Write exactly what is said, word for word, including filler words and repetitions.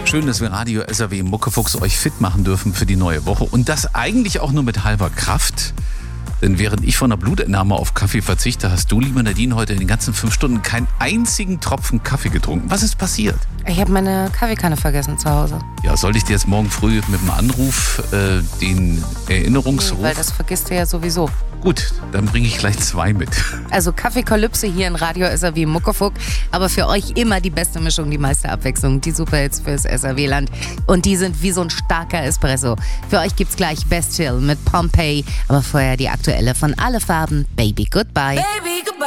Schön, dass wir Radio S R W Muckefuchs euch fit machen dürfen für die neue Woche. Und das eigentlich auch nur mit halber Kraft. Denn während ich von der Blutentnahme auf Kaffee verzichte, hast du, liebe Nadine, heute in den ganzen fünf Stunden keinen einzigen Tropfen Kaffee getrunken. Was ist passiert? Ich habe meine Kaffeekanne vergessen zu Hause. Ja, soll ich dir jetzt morgen früh mit dem Anruf äh, den Erinnerungsruf... Nee, weil das vergisst du ja sowieso. Gut, dann bringe ich gleich zwei mit. Also Kaffeekalypse hier in Radio S R W Muckefuck, aber für euch immer die beste Mischung, die meiste Abwechslung, die Superhits fürs S R W-Land. Und die sind wie so ein starker Espresso. Für euch gibt's gleich Best Chill mit Pompeii, aber vorher die aktuelle von Alle Farben, Baby Goodbye. Baby, goodbye.